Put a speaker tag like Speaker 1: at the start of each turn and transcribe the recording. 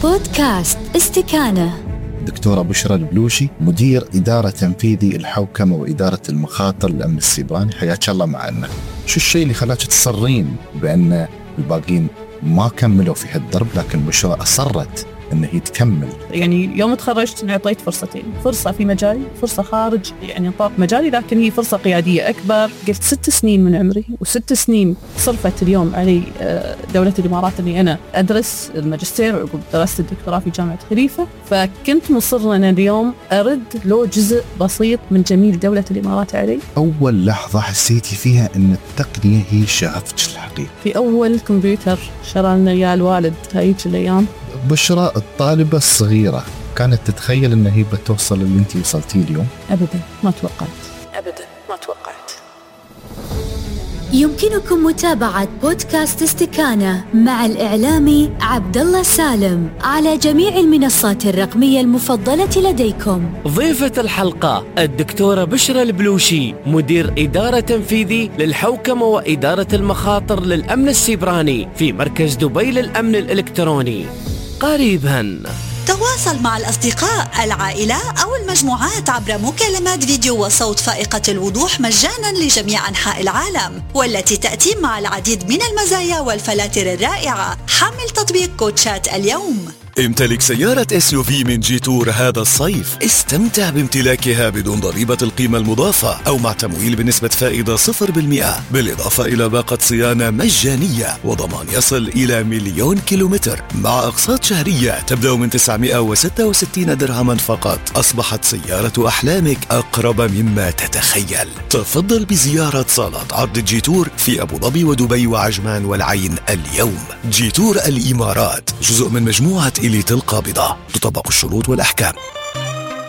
Speaker 1: بودكاست استكانة.
Speaker 2: دكتورة بشرى البلوشي، مدير إدارة تنفيذي الحوكمة وإدارة المخاطر الأمن السيبراني، حياك الله معنا. شو الشيء اللي خلاك تصرين بأن الباقين ما كملوا في هالدرب لكن بشرى أصرت أن هي تكمل؟
Speaker 3: يعني يوم تخرجت أعطيت فرصتين، فرصة في مجالي، فرصة خارج يعني نطاق مجالي، لكن هي فرصة قيادية أكبر. قلت 6 سنين من عمري و6 سنين صرفت اليوم علي دولة الإمارات أني أنا أدرس الماجستير وعقب درست الدكتوراه في جامعة خليفة، فكنت مصر أن اليوم أرد له جزء بسيط من جميل دولة الإمارات علي.
Speaker 2: أول لحظة حسيتي فيها أن التقنية هي شغفك الحقيقي؟
Speaker 3: في أول كمبيوتر شرى لنا إياه الوالد هايج الأيام.
Speaker 2: بشرى الطالبة الصغيرة كانت تتخيل أن هي بتوصل اللي أنت وصلتيه اليوم؟
Speaker 3: أبدا ما توقعت، أبدا ما توقعت.
Speaker 1: يمكنكم متابعة بودكاست استكانة مع الإعلامي عبد الله سالم على جميع المنصات الرقمية المفضلة لديكم.
Speaker 4: ضيفة الحلقة الدكتورة بشرى البلوشي، مدير إدارة تنفيذي للحوكمة وإدارة المخاطر للأمن السيبراني في مركز دبي للأمن الإلكتروني. قريباً
Speaker 5: تواصل مع الأصدقاء، العائلة أو المجموعات عبر مكالمات فيديو وصوت فائقة الوضوح مجانا لجميع أنحاء العالم، والتي تأتي مع العديد من المزايا والفلاتر الرائعة. حمل تطبيق كوتشات اليوم.
Speaker 6: امتلك سيارة SUV من جيتور هذا الصيف، استمتع بامتلاكها بدون ضريبة القيمة المضافة أو مع تمويل بنسبة فائدة 0%، بالإضافة إلى باقة صيانة مجانية وضمان يصل إلى 1,000,000 كيلومتر مع أقساط شهرية تبدأ من 966 درهما فقط. أصبحت سيارة أحلامك أقرب مما تتخيل. تفضل بزيارة صالات عرض جيتور في أبو ظبي ودبي وعجمان والعين اليوم. جيتور الإمارات جزء من مجموعة إليت القابضة، تطبق الشروط والأحكام.